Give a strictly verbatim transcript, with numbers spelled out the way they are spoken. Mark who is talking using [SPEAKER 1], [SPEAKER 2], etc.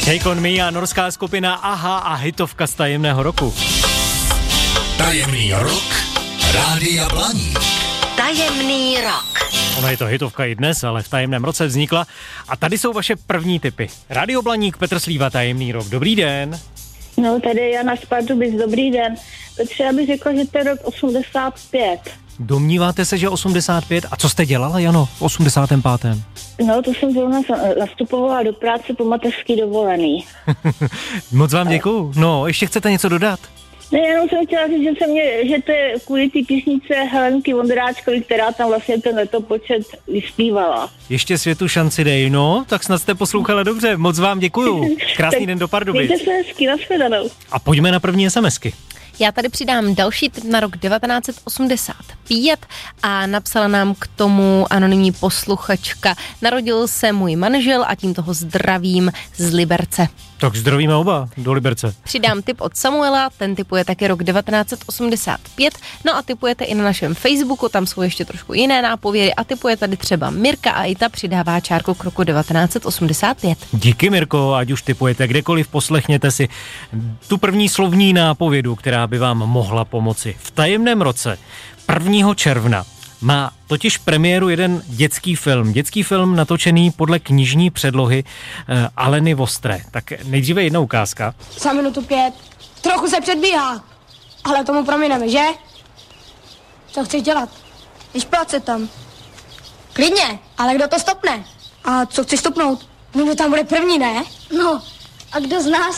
[SPEAKER 1] Take on Me a norská skupina Aha a hitovka z tajemného roku.
[SPEAKER 2] Tajemný rok Rádia Blaník.
[SPEAKER 3] Tajemný rok.
[SPEAKER 1] Ono je to hitovka i dnes, ale v tajemném roce vznikla. A tady jsou vaše první tipy. Rádio Blaník, Petr Slíva, Tajemný rok. Dobrý den.
[SPEAKER 4] No, tady Jana z Pardubic, dobrý den. Petře, já bych řekla, že to je rok osmdesát pět.
[SPEAKER 1] Domníváte se, že osmdesát pět? A co jste dělala, Jano, v osmdesátém pátém?
[SPEAKER 4] No, to jsem zrovna nastupovala do práce po mateřský dovolený.
[SPEAKER 1] Moc vám děkuju. No, ještě chcete něco dodat?
[SPEAKER 4] Ne, jenom jsem chtěla říct, že, se mě, že to je kvůli té písnice Helenky Vondráčkový, která tam vlastně ten letopočet vyspívala.
[SPEAKER 1] Ještě světu šanci dej, no, tak snad jste poslouchala dobře. Moc vám děkuju. Krásný den do Pardubic.
[SPEAKER 4] Mějte se hezky, nashledanou.
[SPEAKER 1] A pojďme na první SMSky.
[SPEAKER 5] Já tady přidám další tip na rok devatenáct set osmdesát pět a napsala nám k tomu anonymní posluchačka. Narodil se můj manžel a tímto ho zdravím z Liberce.
[SPEAKER 1] Tak zdravíme oba do Liberce.
[SPEAKER 5] Přidám tip od Samuela, ten tipuje taky rok devatenáct set osmdesát pět, no a tipujete i na našem Facebooku, tam jsou ještě trošku jiné nápovědy a tipuje tady třeba Mirka a i ta přidává čárku k roku devatenáct set osmdesát pět.
[SPEAKER 1] Díky, Mirko, ať už tipujete kdekoliv, poslechněte si tu první slovní nápovědu, která by vám mohla pomoci. V tajemném roce prvního června má totiž premiéru jeden dětský film. Dětský film natočený podle knižní předlohy uh, Aleny Vostré. Tak nejdříve jedna ukázka.
[SPEAKER 6] Za minutu pět. Trochu se předbíhá. Ale tomu promineme, že? Co chceš dělat? Vyšplat se tam. Klidně, ale kdo to stopne? A co chceš stopnout? No, kdo tam bude první, ne? No, a kdo z nás